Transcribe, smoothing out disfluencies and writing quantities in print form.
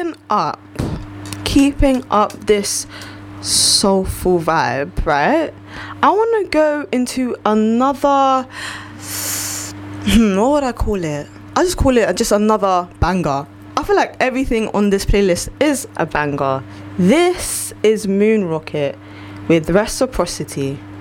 keeping up this soulful vibe, right? I want to go into another, what would I call it? I just call it just another banger. I feel like everything on this playlist is a banger. This is Moon Rocket with Reciprocity.